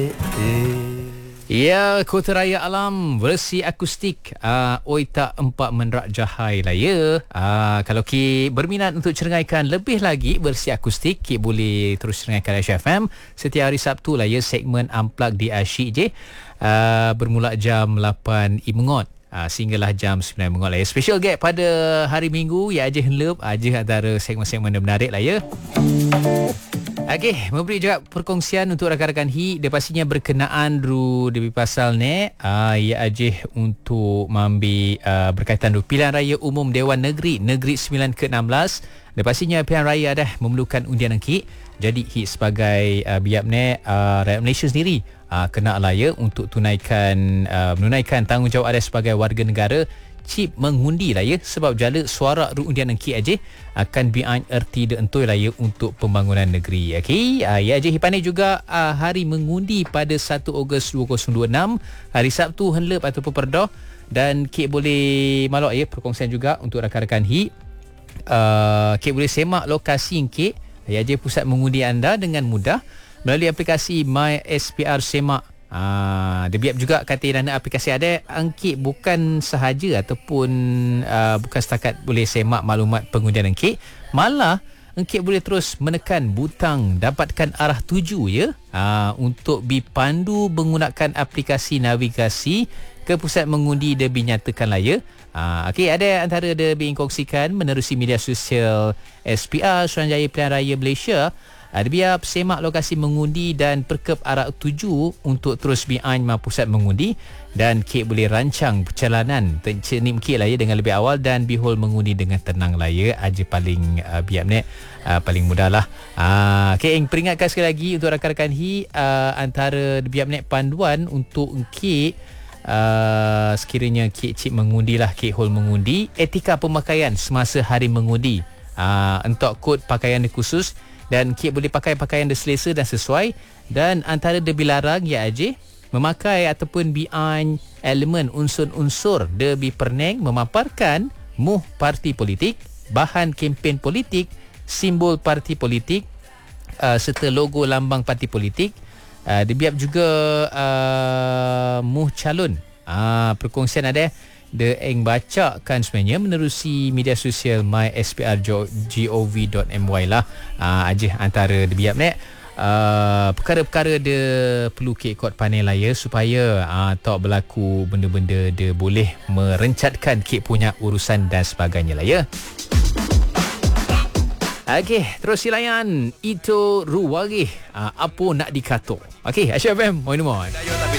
Ya, Kota Raya Alam versi akustik. Oi tak empat menerak jahai lah ya. Kalau Ki berminat untuk cerengaikan lebih lagi versi akustik, Ki boleh terus cerengaikan Aisyah FM setiap hari Sabtu lah ya, segmen Unplug di Asyik je. Bermula jam 8 mengot. Sehinggalah jam 9 mengot lah ya. Special gap pada hari Minggu ya, aja henlep aja antara segmen-segmen yang menarik lah ya. Okey, memberi juga perkongsian untuk rakan-rakan HI. Dia pastinya berkenaan lebih pasal ni. Ia aja untuk mengambil berkaitan dengan pilihan raya umum Dewan Negeri 9 ke-16. Dia pastinya pilihan raya dah memerlukan undian HI. Jadi HI sebagai biap ni rakyat Malaysia sendiri kena lah ya untuk menunaikan tanggungjawab ada sebagai warga negara. Cip mengundi lah ya, sebab jala suara undian engki aja akan bian erti de entoi lah ya untuk pembangunan negeri. Okey, ya aja hipane juga hari mengundi pada 1 Ogos 2026, hari Sabtu henlep ataupun perdah, dan Kik boleh malok ya perkongsian juga untuk rakan-rakan HI. Kik boleh semak lokasi Kik ya aja pusat mengundi anda dengan mudah melalui aplikasi My SPR Semak. Dia biap juga kata dana aplikasi ada angkit bukan sahaja ataupun bukan setakat boleh semak maklumat pengundian angkit, malah angkit boleh terus menekan butang dapatkan arah tuju ya, untuk dipandu menggunakan aplikasi navigasi ke pusat mengundi dia dinyatakan lah ya. Okey, ada antara dia diinkongsikan menerusi media sosial SPR Suruhanjaya Pilihan Raya Malaysia. Ada biap semak lokasi mengundi dan perkep arah tuju untuk terus bian pusat mengundi, dan Kik boleh rancang perjalanan tercenim Kik lah ya dengan lebih awal dan bihol mengundi dengan tenang lah ya, aja paling biap ni paling mudah lah. Kik peringatkan sekali lagi untuk rakan-rakan HI, antara biap ni panduan untuk Kik sekiranya Kik cip mengundi lah, Kik hol mengundi, etika pemakaian semasa hari mengundi. Untuk kod pakaian khusus, dan Kik boleh pakai pakaian yang selesa dan sesuai, dan antara dia dilarang ya aje memakai ataupun bian elemen unsur-unsur dia perneng memaparkan muh parti politik, bahan kempen politik, simbol parti politik, serta logo lambang parti politik. Dia biap juga muh calon. Perkongsian ada dia bacakan sebenarnya menerusi media sosial myspr.gov.my lah. Aja antara dia biap ni perkara-perkara dia perlu Kik ikut panel lah ya, supaya tak berlaku benda-benda dia boleh merencatkan Kik punya urusan dan sebagainya lah ya. Okey, terus silayan Ito Ruwagih, apa nak dikato. Okey, Aisyah FM, mohon